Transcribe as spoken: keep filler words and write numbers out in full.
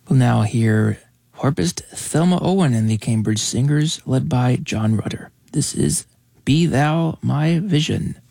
We'll now hear harpist Thelma Owen and the Cambridge Singers, led by John Rutter. This is Be Thou My Vision.